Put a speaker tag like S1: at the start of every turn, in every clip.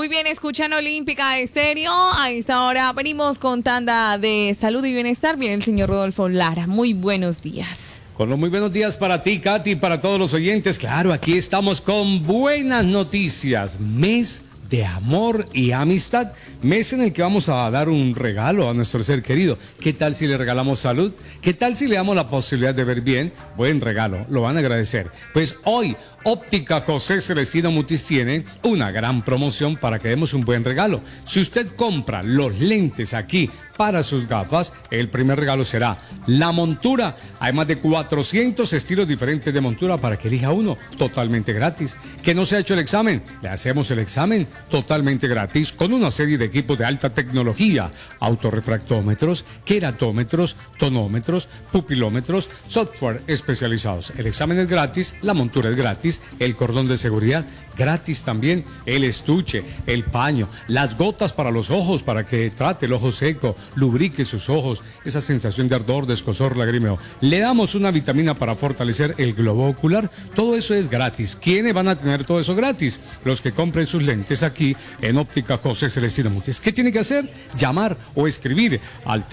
S1: Muy bien, escuchan Olímpica Estéreo. A esta hora venimos con tanda de salud y bienestar. Viene el señor Rodolfo Lara. Muy buenos días.
S2: Con los muy buenos días para ti, Katy, para todos los oyentes. Claro, aquí estamos con buenas noticias. Mes de amor y amistad. Mes en el que vamos a dar un regalo a nuestro ser querido. ¿Qué tal si le regalamos salud? ¿Qué tal si le damos la posibilidad de ver bien? Buen regalo, lo van a agradecer. Pues hoy, Óptica José Celestino Mutis tiene una gran promoción para que demos un buen regalo. Si usted compra los lentes aquí para sus gafas, el primer regalo será la montura. Hay más de 400 estilos diferentes de montura para que elija uno totalmente gratis. ¿Que no se ha hecho el examen? Le hacemos el examen totalmente gratis con una serie de equipos de alta tecnología: autorrefractómetros, queratómetros, tonómetros, pupilómetros, software especializados. El examen es gratis, la montura es gratis, el cordón de seguridad gratis también, el estuche, el paño, las gotas para los ojos para que trate el ojo seco, lubrique sus ojos, esa sensación de ardor, de escozor, lagrimeo. Le damos una vitamina para fortalecer el globo ocular. Todo eso es gratis. ¿Quiénes van a tener todo eso gratis? Los que compren sus lentes aquí en Óptica José Celestino Mutis. ¿Qué tiene que hacer? Llamar o escribir al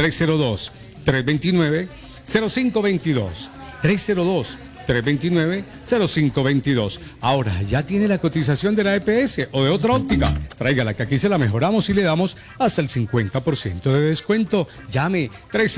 S2: 302-329-0522. 302-329-0522. Ahora ya tiene la cotización de la EPS o de otra óptica. Tráigala que aquí se la mejoramos y le damos hasta el 50% de descuento. Llame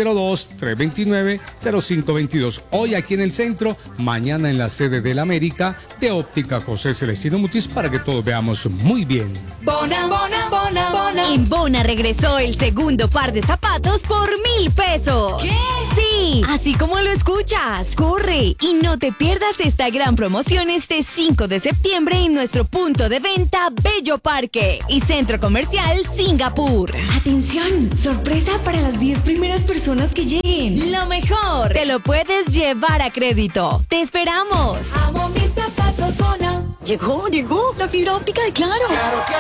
S2: 302-329-0522. Hoy aquí en el centro, mañana en la sede de la América de Óptica José Celestino Mutis para que todos veamos muy bien.
S3: Bona, bona, bona, bona. En Bona regresó el segundo par de zapatos por 1,000 pesos. ¿Qué? Sí, así como lo escuchas. Corre y no te pierdas esta gran promoción este 5 de septiembre en nuestro punto de venta Bello Parque y Centro Comercial Singapur. Atención, sorpresa para las 10 primeras personas que lleguen. Lo mejor, te lo puedes llevar a crédito. ¡Te esperamos! Amo mis zapatos Bona. Llegó la fibra óptica de Claro.
S4: Claro, claro.